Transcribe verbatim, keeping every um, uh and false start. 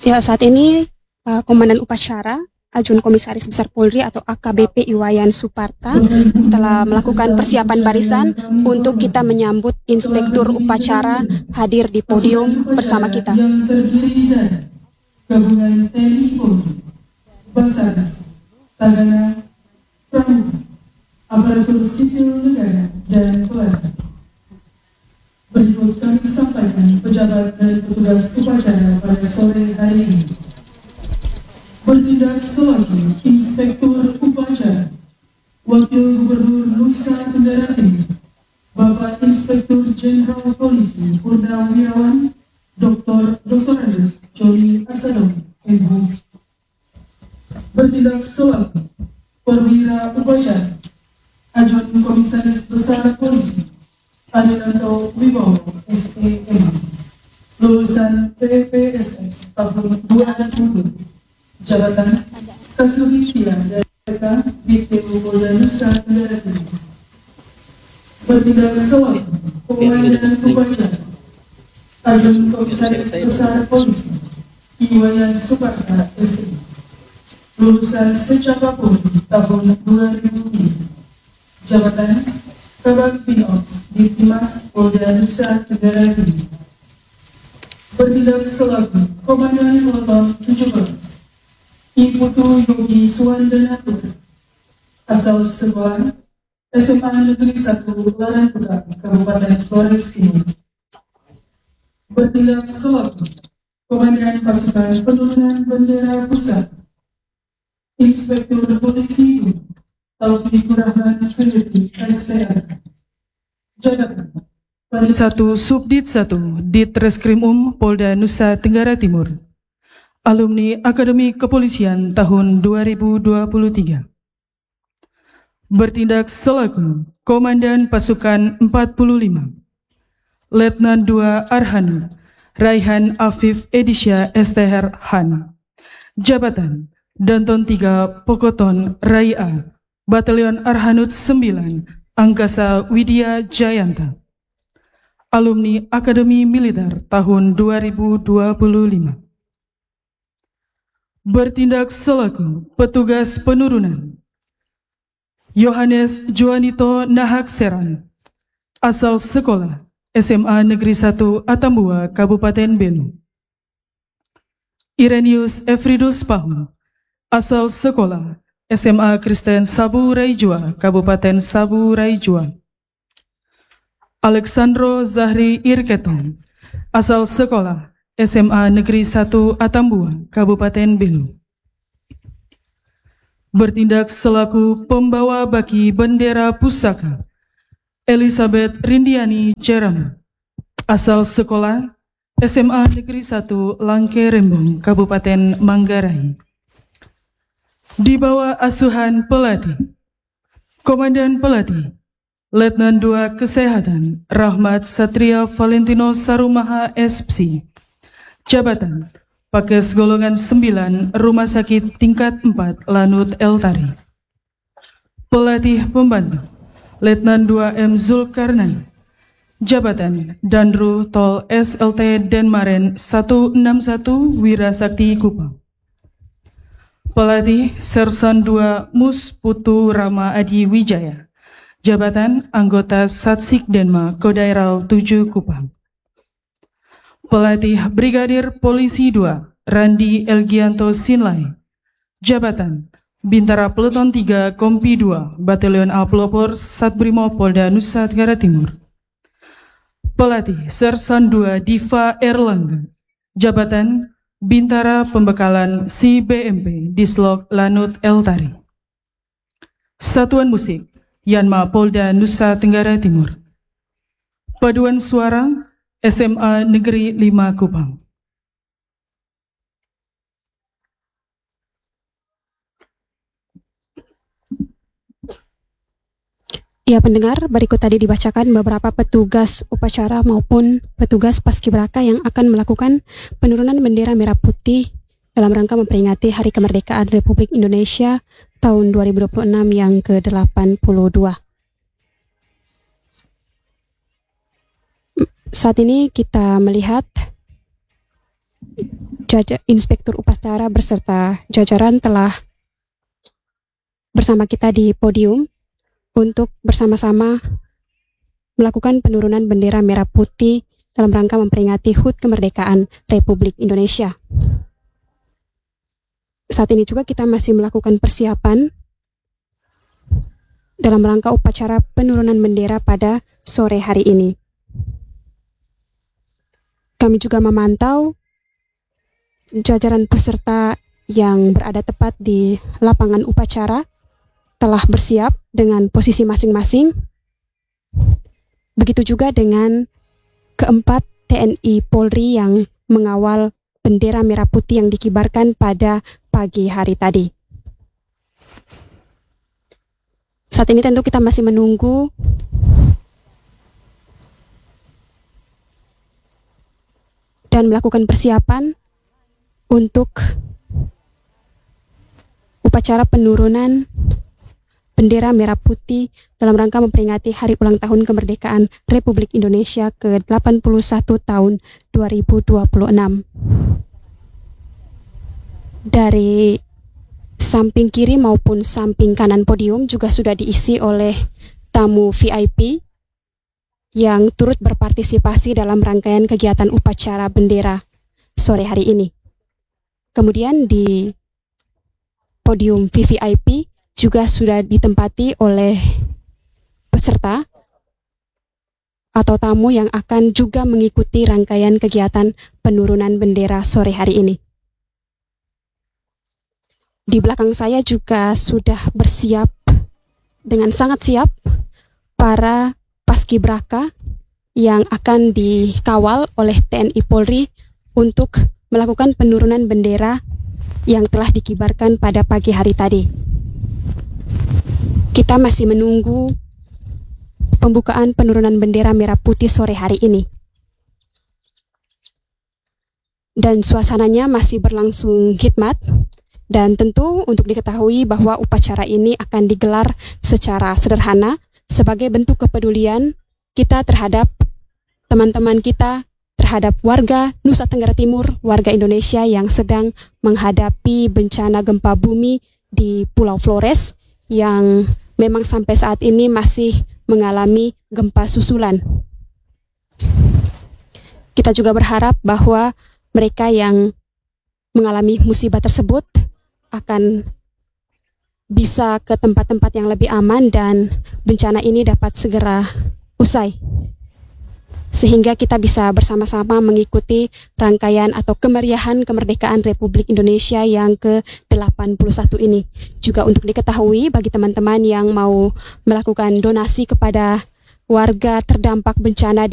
Ya, saat ini uh, Komandan Upacara Ajun Komisaris Besar Polri atau A K B P Iwayan Suparta telah melakukan persiapan barisan untuk kita menyambut Inspektur Upacara hadir di podium bersama kita. Yang terdiri dari Gabungan T N I Polri, Basarnas, Tagana, Pramuka, aparatur sipil negara, dan pelajar. Berikut kami sampaikan pejabat dan petugas upacara pada sore hari ini. Bertindak selaku Inspektur Upacara, Wakil Gubernur Nusa Tenggara Timur, Bapak Inspektur Jenderal Polisi Purnawirawan Doktor Doktor Andes Joni Asadong M Hum. Bertindak selaku Perwira Upacara, Ajun Komisaris Besar Polisi Adianto Wibowo S E M, lulusan P P S S tahun dua ribu dua, jabatan Kasubidya Jaya B P U Polda Nusa Tenggara Timur. Bertindak selaku Komandan Upacara, Ajun Komisaris Besar Polisi Iwayan Suparta S I, lulusan Secapa Polri tahun dua ribu tiga, jabatan Kabak Pinops di Timas Polda Nusa Tenggara Timur. Bertindak selaku Komandan Molotov tujuh belas Iputu Yogi Suwandana Putra, asal sekolah S M A Negeri satu Larantuka, Kabupaten Flores Timur. Bertindak selaku Komandan Pasukan Penurunan Bendera Pusat, Inspektur Polisi Taufik Rahman Suyuti S P R, jabatan Panit satu Subdit satu Ditreskrim Um Polda Nusa Tenggara Timur, alumni Akademi Kepolisian tahun dua ribu dua puluh tiga. Bertindak selaku Komandan Pasukan empat puluh lima, Letnan dua Arhanu Raihan Afif Edisha S T R Han, jabatan Danton tiga Pokoton Raia Batalion Arhanud sembilan Angkasa Widya Jayanta, alumni Akademi Militer tahun dua ribu dua puluh lima. Bertindak selaku petugas penurunan, Yohanes Joanito Nahak Seran, asal sekolah S M A Negeri satu Atambua, Kabupaten Belu. Irenius Efridus Pahu, asal sekolah S M A Kristen Sabu Raijua, Kabupaten Sabu Raijua. Alexandro Zahri Irketon, asal sekolah S M A Negeri satu Atambua, Kabupaten Belu. Bertindak selaku pembawa baki bendera pusaka, Elizabeth Rindiani Jeram, asal sekolah S M A Negeri satu Langke Rembong, Kabupaten Manggarai. Di bawah asuhan pelatih, Komandan Pelatih, Letnan dua Kesehatan Rahmat Satria Valentino Sarumaha S P, jabatan Pakes Golongan sembilan Rumah Sakit Tingkat empat Lanut Eltari. Pelatih Pembantu, Letnan dua M Zulkarnain, jabatan Danru Tol S L T Denmaren seratus enam puluh satu Wirasakti Kupang. Pelatih Sersan dua Mus Putu Rama Adi Wijaya, jabatan anggota Satsik Denma Kodairal tujuh Kupang. Pelatih Brigadir Polisi dua Randi Elgianto Sinlai, jabatan Bintara Peleton tiga Kompi dua Batalion A Pelopor Satbrimo Polda Nusa Tenggara Timur. Pelatih Sersan dua Diva Erlangga, jabatan Bintara Pembekalan C B M P Dislok Lanut Eltari. Satuan Musik Yanma Polda Nusa Tenggara Timur. Paduan Suara S M A Negeri lima Kupang. Ya pendengar, berikut tadi dibacakan beberapa petugas upacara maupun petugas paskibraka yang akan melakukan penurunan bendera merah putih dalam rangka memperingati Hari Kemerdekaan Republik Indonesia tahun dua ribu dua puluh enam yang ke delapan puluh dua. Saat ini kita melihat Jaja, Inspektur Upacara beserta jajaran telah bersama kita di podium untuk bersama-sama melakukan penurunan bendera merah putih dalam rangka memperingati H U T kemerdekaan Republik Indonesia. Saat ini juga kita masih melakukan persiapan dalam rangka upacara penurunan bendera pada sore hari ini. Kami juga memantau jajaran peserta yang berada tepat di lapangan upacara telah bersiap dengan posisi masing-masing. Begitu juga dengan keempat T N I Polri yang mengawal bendera merah putih yang dikibarkan pada pagi hari tadi. Saat ini tentu kita masih menunggu dan melakukan persiapan untuk upacara penurunan bendera merah putih dalam rangka memperingati hari ulang tahun kemerdekaan Republik Indonesia ke delapan puluh satu tahun dua ribu dua puluh enam. Dari samping kiri maupun samping kanan podium juga sudah diisi oleh tamu V I P yang turut berpartisipasi dalam rangkaian kegiatan upacara bendera sore hari ini. Kemudian di podium V V I P juga sudah ditempati oleh peserta atau tamu yang akan juga mengikuti rangkaian kegiatan penurunan bendera sore hari ini. Di belakang saya juga sudah bersiap dengan sangat siap para paskibraka yang akan dikawal oleh T N I Polri untuk melakukan penurunan bendera yang telah dikibarkan pada pagi hari tadi. Kita masih menunggu pembukaan penurunan bendera merah putih sore hari ini. Dan suasananya masih berlangsung khidmat. Dan tentu untuk diketahui bahwa upacara ini akan digelar secara sederhana sebagai bentuk kepedulian kita terhadap teman-teman kita, terhadap warga Nusa Tenggara Timur, warga Indonesia yang sedang menghadapi bencana gempa bumi di Pulau Flores yang memang sampai saat ini masih mengalami gempa susulan. Kita juga berharap bahwa mereka yang mengalami musibah tersebut akan bisa ke tempat-tempat yang lebih aman dan bencana ini dapat segera usai. Sehingga kita bisa bersama-sama mengikuti rangkaian atau kemeriahan kemerdekaan Republik Indonesia yang ke delapan puluh satu ini. Juga untuk diketahui bagi teman-teman yang mau melakukan donasi kepada warga terdampak bencana di